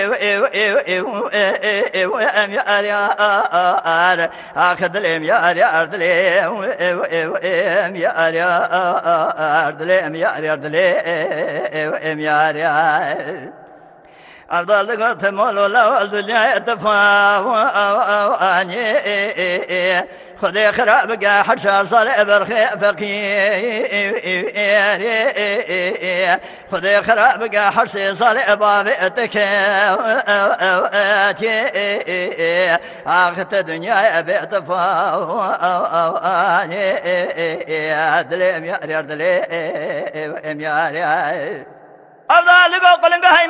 ام يار يار اخذ لم يار يار دلم ام يار يار دلم يار يار دلم يار يار أفضل قلت مولا الدنيا تفاني خذي خرابك حشر صالح برخي فقير خذي خرابك حشر صالح بابتك آخت الدنيا بتفاني دلم يا دلم يا أفضل قلت